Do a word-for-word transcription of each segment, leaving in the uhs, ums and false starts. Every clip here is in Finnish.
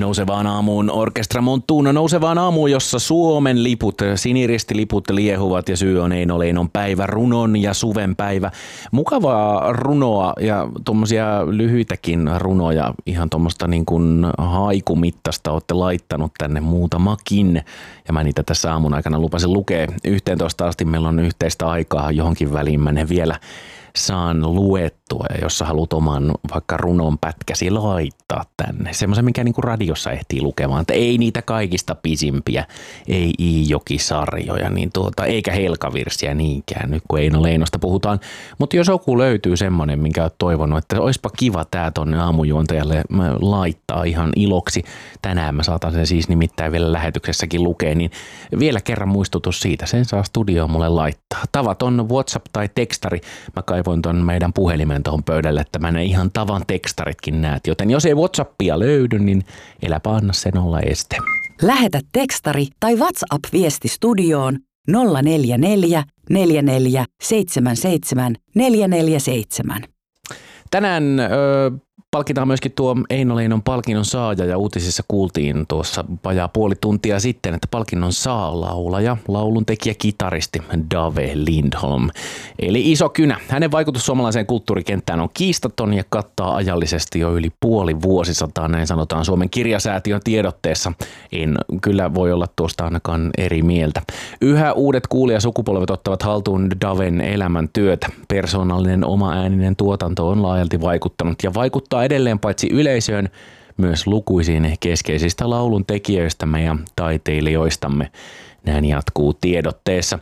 Nousevaan aamuun Orkestra Montuno, Nousevaan aamuun, jossa Suomen liput, siniristiliput liehuvat ja syy on Eino Leinon päivä, runon ja suven päivä. Mukavaa runoa ja tuommoisia lyhyitäkin runoja, ihan tuommoista niin kuin haikumittasta olette laittanut tänne muutamakin. Ja mä niitä tässä aamun aikana lupasin lukea. yhteentoista asti meillä on yhteistä aikaa, johonkin väliin mä ne vielä saan luettua, ja jos sä haluat oman vaikka runon pätkäsi laittaa tänne. Semmoisen, mikä niinku radiossa ehtii lukemaan, että ei niitä kaikista pisimpiä, ei I-jokisarjoja, niin tuota, eikä helkavirsiä niinkään, nyt kun Eino Leinosta puhutaan. Mutta jos joku löytyy semmoinen, minkä oot toivonut, että olisipa kiva tää tonne aamujuontajalle laittaa ihan iloksi. Tänään mä saatan sen siis nimittäin vielä lähetyksessäkin lukea, niin vielä kerran muistutus siitä, sen saa studioon mulle laittaa. Tavat on WhatsApp tai tekstari, mä kaivoin ton meidän puhelimen tuohon pöydälle, että mä ne ihan tavan tekstaritkin näet. Joten jos ei WhatsAppia löydy, niin eläpä anna sen olla este. Lähetä tekstari tai WhatsApp-viesti studioon nolla neljä neljä neljä neljä seitsemän seitsemän neljä neljä seitsemän. Tänään ö, palkitaan myöskin tuo Eino Leinon palkinnon saaja, ja uutisissa kuultiin tuossa vajaa puoli tuntia sitten, että palkinnon saa laulaja, lauluntekijä, kitaristi Dave Lindholm. Eli iso kynä. Hänen vaikutus suomalaiseen kulttuurikenttään on kiistaton ja kattaa ajallisesti jo yli puoli vuosisataa, näin sanotaan Suomen kirjasäätiön tiedotteessa. En kyllä voi olla tuosta ainakaan eri mieltä. Yhä uudet kuulijasukupolvet ottavat haltuun Daven elämäntyötä. Persoonallinen oma-ääninen tuotanto on laajalti vaikuttanut ja vaikuttaa edelleen paitsi yleisöön, myös lukuisiin keskeisistä laulun tekijöistämme ja taiteilijoistamme. Näin jatkuu tiedotteessa.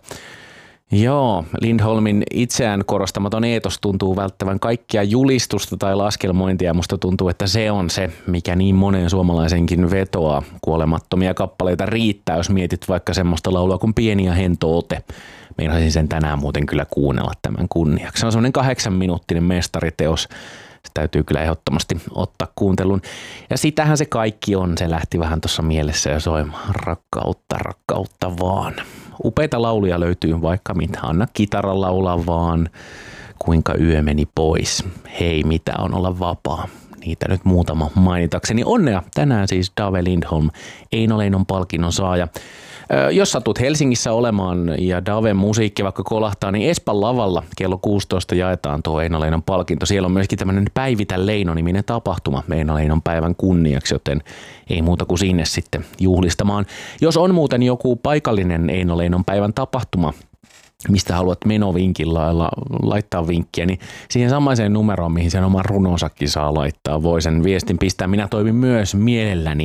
Joo, Lindholmin itseään korostamaton eetos tuntuu välttävän kaikkia julistusta tai laskelmointia. Musta tuntuu, että se on se, mikä niin monen suomalaisenkin vetoaa. Kuolemattomia kappaleita riittää, jos mietit vaikka semmoista laulua kuin Pieni ja hento ote. Meinasin sen tänään muuten kyllä kuunnella tämän kunniaksi. Se on semmoinen kahdeksan minuuttinen mestariteos. Se täytyy kyllä ehdottomasti ottaa kuuntelun. Ja sitähän se kaikki on. Se lähti vähän tuossa mielessä jo soimaan. Rakkautta, rakkautta vaan. Upeita lauluja löytyy vaikka mitä. Anna kitaran laulaa vaan. Kuinka yö meni pois. Hei, mitä on olla vapaa. Niitä nyt muutama mainitakseni. Onnea tänään siis Dave Lindholm, Eino Leinon palkinnon saaja. Jos satut Helsingissä olemaan ja Daven musiikki vaikka kolahtaa, niin Espan lavalla kello kuusitoista jaetaan tuo Eino Leinon palkinto. Siellä on myöskin tämmöinen Päivitä Leino-niminen tapahtuma Eino Leinon päivän kunniaksi, joten ei muuta kuin sinne sitten juhlistamaan. Jos on muuten joku paikallinen Eino Leinon päivän tapahtuma, mistä haluat menovinkin lailla laittaa vinkkiä, niin siihen samaiseen numeroon, mihin sen oman runonsakin saa laittaa, voi sen viestin pistää. Minä toimin myös mielelläni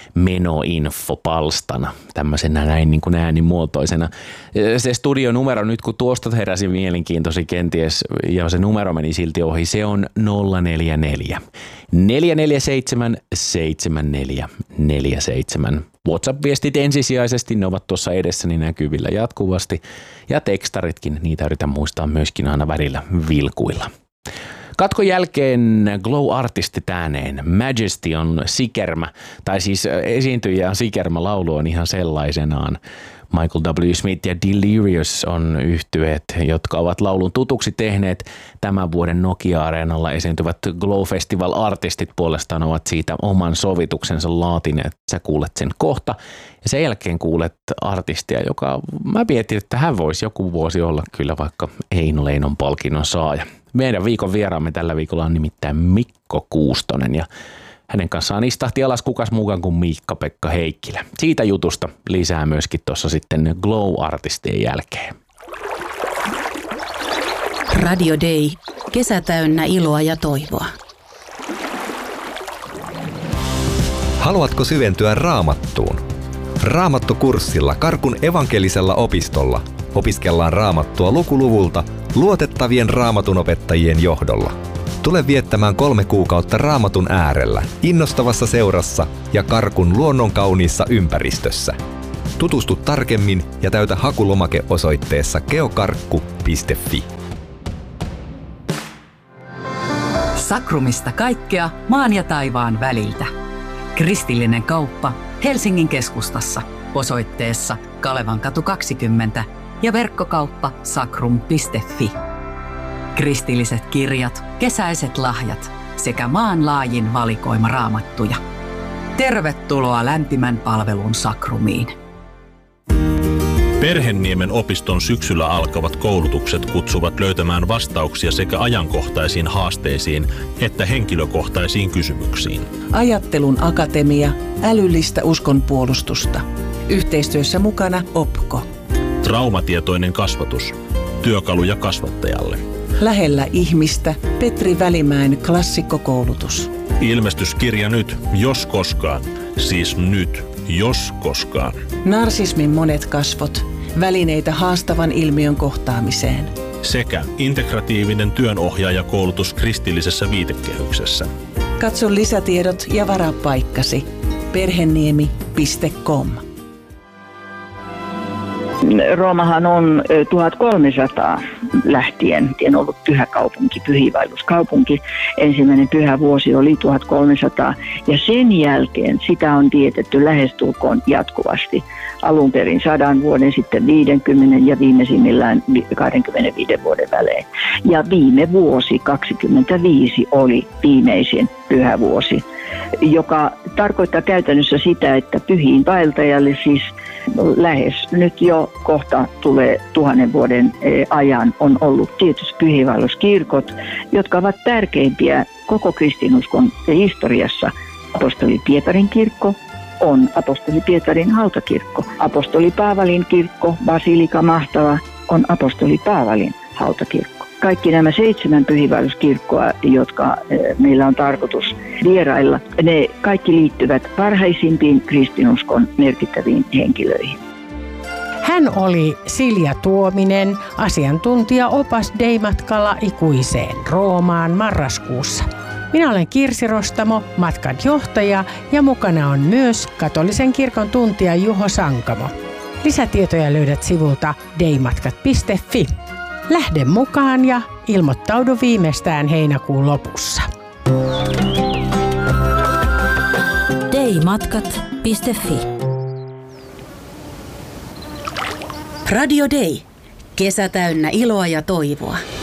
menoinfopalstana, tämmöisenä näin niin kuin äänimuotoisena. Se studionumero nyt, kun tuosta heräsi mielenkiintoisi kenties, ja se numero meni silti ohi, se on nolla neljä neljä neljä neljä seitsemän seitsemän neljä neljä seitsemän. WhatsApp-viestit ensisijaisesti, ne ovat tuossa edessäni näkyvillä jatkuvasti, ja tekstaritkin, niitä yritän muistaa myöskin aina välillä vilkuilla. Katkon jälkeen Glow-artistit ääneen. Majesty on sikermä, tai siis esiintyjä sikermä, laulu on ihan sellaisenaan. Michael W. Smith ja Delirious on yhtyeet, jotka ovat laulun tutuksi tehneet. Tämän vuoden Nokia-areenalla esiintyvät Glow-festival-artistit puolestaan ovat siitä oman sovituksensa laatineet. Sä kuulet sen kohta. Ja sen jälkeen kuulet artistia, joka mä mietin, että hän voisi joku vuosi olla kyllä vaikka Eino Leinon palkinnon saaja. Meidän viikon vieraamme tällä viikolla on nimittäin Mikko Kuustonen, ja hänen kanssaan istahti alas kukas muukaan kuin Miikka-Pekka Heikkilä. Siitä jutusta lisää myöskin tuossa sitten Glow-artistien jälkeen. Radio Day. Kesä täynnä iloa ja toivoa. Haluatko syventyä Raamattuun? Raamattukurssilla Karkun evankelisella opistolla opiskellaan Raamattua lukuluvulta luotettavien raamatunopettajien johdolla. Tule viettämään kolme kuukautta Raamatun äärellä, innostavassa seurassa ja Karkun luonnonkauniissa ympäristössä. Tutustu tarkemmin ja täytä hakulomake osoitteessa geokarkku piste fi. Sakrumista kaikkea maan ja taivaan väliltä. Kristillinen kauppa Helsingin keskustassa osoitteessa Kalevankatu kaksikymmentä ja verkkokauppa sakrum piste fi. Kristilliset kirjat, kesäiset lahjat sekä maanlaajin valikoima raamattuja. Tervetuloa lämpimän palvelun Sakrumiin. Perhenniemen opiston syksyllä alkavat koulutukset kutsuvat löytämään vastauksia sekä ajankohtaisiin haasteisiin että henkilökohtaisiin kysymyksiin. Ajattelun akatemia, älyllistä uskonpuolustusta. Yhteistyössä mukana Opko. Traumatietoinen kasvatus. Työkaluja kasvattajalle. Lähellä ihmistä Petri Välimäen klassikkokoulutus. Ilmestyskirja nyt, jos koskaan. Siis nyt, jos koskaan. Narsismin monet kasvot. Välineitä haastavan ilmiön kohtaamiseen. Sekä integratiivinen työnohjaajakoulutus kristillisessä viitekehyksessä. Katso lisätiedot ja varaa paikkasi. perheniemi piste com. Roomahan on tuhatkolmesataa lähtien ollut pyhä kaupunki, pyhiinvaelluskaupunki. Ensimmäinen pyhä vuosi oli tuhatkolmesataa ja sen jälkeen sitä on vietetty lähestulkoon jatkuvasti. Alun perin sadan vuoden, sitten viidenkymmenen ja viimeisimmillään kaksikymmentäviiden vuoden välein. Ja viime vuosi kaksikymmentäviisi oli viimeisin pyhä vuosi, joka tarkoittaa käytännössä sitä, että pyhiinvaeltajalle siis lähes nyt jo kohta tulee tuhannen vuoden ajan on ollut tietysti pyhiinvaelluskirkot, jotka ovat tärkeimpiä koko kristinuskon historiassa. Apostoli Pietarin kirkko on apostoli Pietarin hautakirkko. Apostoli Paavalin kirkko, Basilika Mahtava, on apostoli Paavalin hautakirkko. Kaikki nämä seitsemän pyhiinvaelluskirkkoa, jotka meillä on tarkoitus vierailla, ne kaikki liittyvät parhaisimpiin kristinuskon merkittäviin henkilöihin. Hän oli Silja Tuominen, asiantuntija opas Dei-matkalla ikuiseen Roomaan marraskuussa. Minä olen Kirsi Rostamo, matkan johtaja, ja mukana on myös katolisen kirkon tuntija Juho Sankamo. Lisätietoja löydät sivulta deimatkat piste fi. Lähde mukaan ja ilmoittaudu viimeistään heinäkuun lopussa. deimatkat piste fi. Radio Dei. Kesä täynnä iloa ja toivoa.